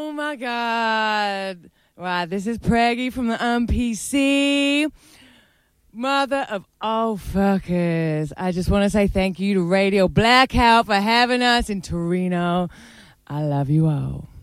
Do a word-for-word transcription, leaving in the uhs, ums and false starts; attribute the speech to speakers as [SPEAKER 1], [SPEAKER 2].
[SPEAKER 1] Oh, my God. Right, this is Preggy from the M P C. Mother of all fuckers. I just want to say thank you to Radio Blackout for having us in Torino. I love you all.